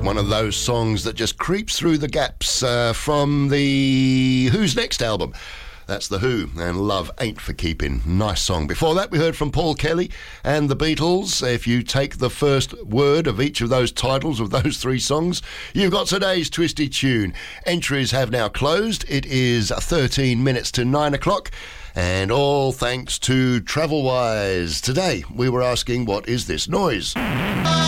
one of those songs that just creeps through the gaps from the Who's Next album. That's The Who, and Love Ain't for Keeping. Nice song. Before that, we heard from Paul Kelly and the Beatles. If you take the first word of each of those titles of those three songs, you've got today's Twisty Tune. Entries have now closed. It is 13 minutes to 9 o'clock, and all thanks to TravelWise. Today, we were asking, what is this noise?